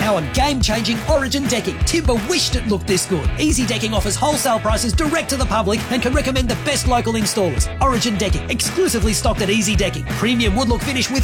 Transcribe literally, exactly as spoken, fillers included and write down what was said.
high-powered, game-changing Origin decking. Timber wished it looked this good. Easy Decking offers wholesale prices direct to the public and can recommend the best local installers. Origin Decking, exclusively stocked at Easy Decking. Premium wood look finish with